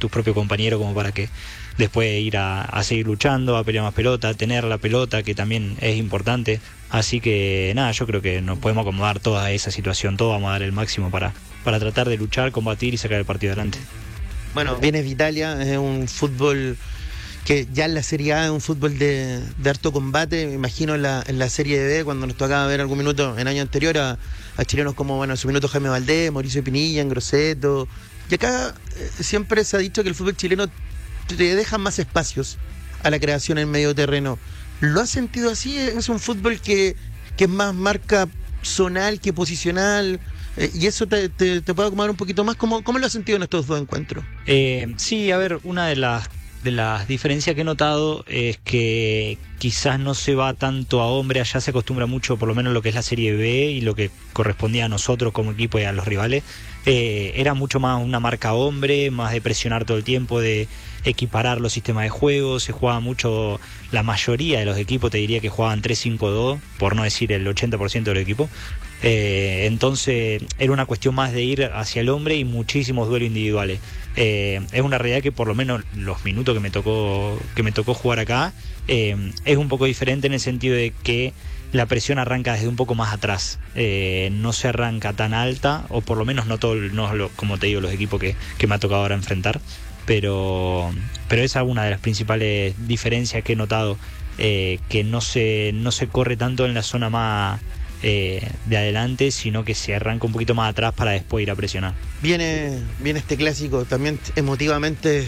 tus propios compañeros como para que después ir a seguir luchando, a pelear más pelota, tener la pelota, que también es importante. Así que nada, yo creo que nos podemos acomodar toda esa situación, todos vamos a dar el máximo para tratar de luchar, combatir y sacar el partido adelante. Bueno, vienes de Italia, es un fútbol que ya en la Serie A es un fútbol de harto combate. Me imagino en la Serie B, cuando nos tocaba ver algún minuto en año anterior a chilenos como, bueno, en su minuto Jaime Valdés, Mauricio Pinilla, Grosseto. Y acá siempre se ha dicho que el fútbol chileno te deja más espacios a la creación en medio terreno. ¿Lo has sentido así? ¿Es un fútbol que es más marca zonal que posicional? Y eso te puede acomodar un poquito más. ¿Cómo lo has sentido en estos dos encuentros? Sí, a ver, una de las diferencias que he notado es que quizás no se va tanto a hombre, allá se acostumbra mucho, por lo menos lo que es la Serie B y lo que correspondía a nosotros como equipo y a los rivales, era mucho más una marca hombre, más de presionar todo el tiempo, de equiparar los sistemas de juego. Se jugaba mucho, la mayoría de los equipos te diría que jugaban 3-5-2, por no decir el 80% del equipo. Entonces era una cuestión más de ir hacia el hombre y muchísimos duelos individuales. Es una realidad que por lo menos los minutos que me tocó jugar acá, es un poco diferente en el sentido de que la presión arranca desde un poco más atrás, no se arranca tan alta, o por lo menos no como te digo, los equipos que me ha tocado ahora enfrentar, pero esa es una de las principales diferencias que he notado, que no se corre tanto en la zona más de adelante, sino que se arranca un poquito más atrás para después ir a presionar. Viene este clásico, también emotivamente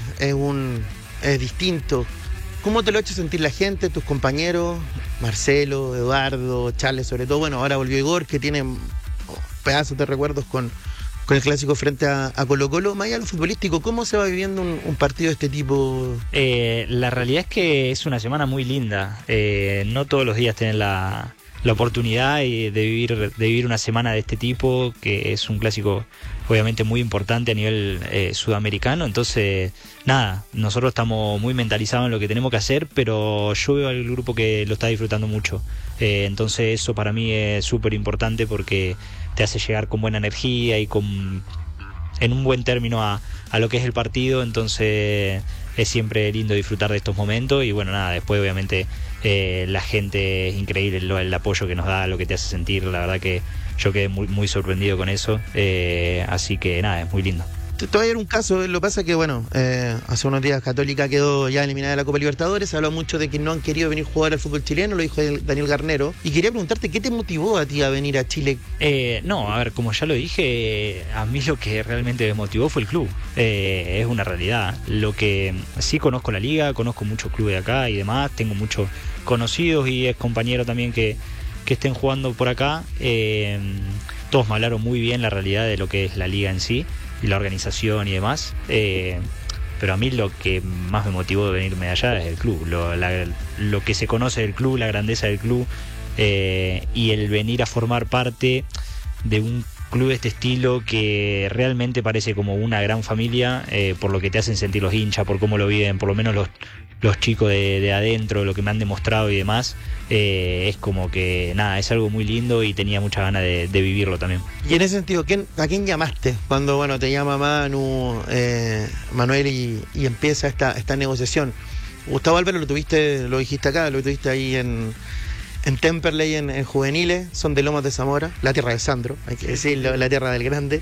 es distinto. ¿Cómo te lo ha hecho sentir la gente, tus compañeros, Marcelo, Eduardo, Charles sobre todo? Bueno, ahora volvió Igor, que tiene pedazos de recuerdos con el clásico frente a Colo-Colo. Más allá de lo futbolístico, ¿cómo se va viviendo un partido de este tipo? La realidad es que es una semana muy linda. No todos los días tienen la oportunidad de vivir una semana de este tipo, que es un clásico obviamente muy importante a nivel sudamericano. Entonces nada, nosotros estamos muy mentalizados en lo que tenemos que hacer, pero yo veo al grupo que lo está disfrutando mucho, entonces eso para mí es súper importante porque te hace llegar con buena energía y en un buen término a lo que es el partido. Entonces es siempre lindo disfrutar de estos momentos y bueno, nada, después obviamente la gente es increíble, el apoyo que nos da, lo que te hace sentir. La verdad que yo quedé muy, muy sorprendido con eso, así que nada, es muy lindo. Todavía era un caso, lo que pasa es que bueno, hace unos días Católica quedó ya eliminada de la Copa Libertadores. Se habló mucho de que no han querido venir a jugar al fútbol chileno, lo dijo Daniel Garnero, y quería preguntarte, ¿qué te motivó a ti a venir a Chile? No, a ver, como ya lo dije, a mí lo que realmente me motivó fue el club, es una realidad. Lo que sí, conozco la liga, conozco muchos clubes de acá y demás, tengo muchos conocidos y ex compañeros también que estén jugando por acá. Todos me hablaron muy bien la realidad de lo que es la liga en sí y la organización y demás, pero a mí lo que más me motivó de venirme de allá es el club, lo que se conoce del club, la grandeza del club, y el venir a formar parte de un club de este estilo que realmente parece como una gran familia, por lo que te hacen sentir los hinchas, por cómo lo viven, por lo menos los chicos de adentro, lo que me han demostrado y demás. Es como que nada, es algo muy lindo y tenía muchas ganas de vivirlo también. Y en ese sentido, ¿a quién llamaste cuando bueno te llama Manuel y empieza esta negociación? Gustavo Álvaro lo dijiste acá, lo tuviste ahí en Temperley, en juveniles, son de Lomas de Zamora, la tierra de Sandro, hay que decirlo, la tierra del grande.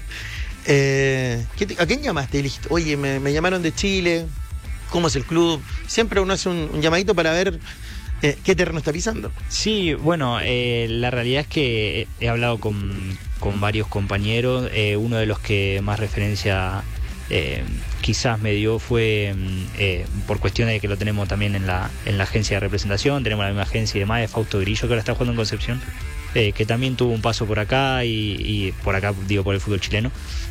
¿A quién llamaste? Y le dijiste, oye, me llamaron de Chile, ¿cómo es el club? Siempre uno hace un llamadito para ver qué terreno está pisando. Sí, bueno, la realidad es que he hablado con varios compañeros, uno de los que más referencia quizás me dio fue por cuestiones de que lo tenemos también en la agencia de representación, tenemos la misma agencia y demás, de Fausto Grillo, que ahora está jugando en Concepción, que también tuvo un paso por acá y por acá digo por el fútbol chileno,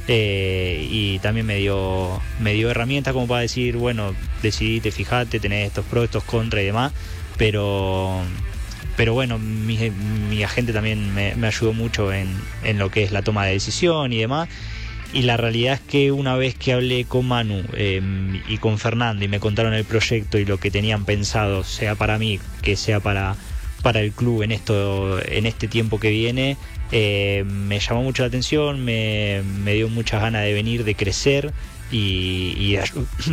y también me dio herramientas como para decir, bueno, decidite, fijate, tenés estos pros, estos contras y demás, pero bueno, mi agente también me ayudó mucho en lo que es la toma de decisión y demás. Y la realidad es que una vez que hablé con Manu y con Fernando y me contaron el proyecto y lo que tenían pensado, sea para mí, que sea para el club en este tiempo que viene, me llamó mucho la atención, me dio muchas ganas de venir, de crecer y